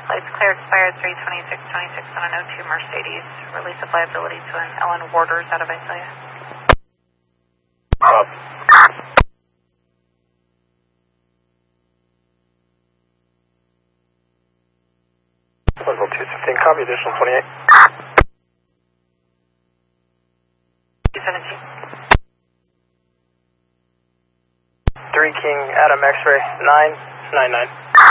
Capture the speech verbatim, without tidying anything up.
Flights clear expired three twenty-six twenty-six on an oh two Mercedes. Release of liability to an Ellen Warders out of Visalia. Rob. Level two fifteen, copy, additional twenty-eight. two seventeen. three King, Adam X-ray, nine nine nine.